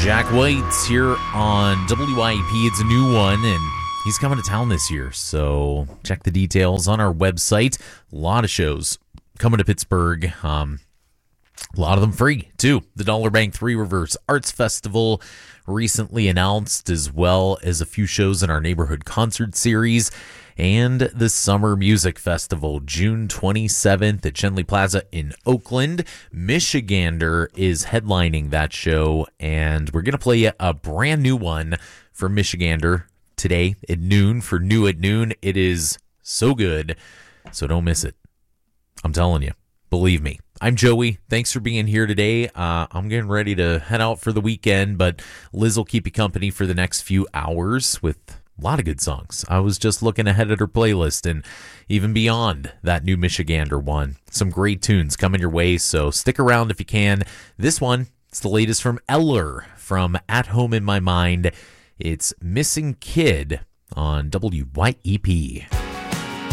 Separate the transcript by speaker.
Speaker 1: Jack White's here on WYEP. It's a new one, and he's coming to town this year, so check the details on our website. A lot of shows coming to Pittsburgh. A lot of them free, too. The Dollar Bank Three Rivers Arts Festival recently announced, as well as a few shows in our neighborhood concert series, and the Summer Music Festival, June 27th at Schenley Plaza in Oakland. Michigander is headlining that show, and we're going to play you a brand new one from Michigander today at noon for New at Noon. It is so good, so don't miss it. I'm telling you, believe me. I'm Joey. Thanks for being here today. I'm getting ready to head out for the weekend, but Liz will keep you company for the next few hours with a lot of good songs. I was just looking ahead at her playlist and even beyond that new Michigander one. Some great tunes coming your way, so stick around if you can. This one, it's the latest from Eller from At Home in My Mind. It's Missing Kid on WYEP.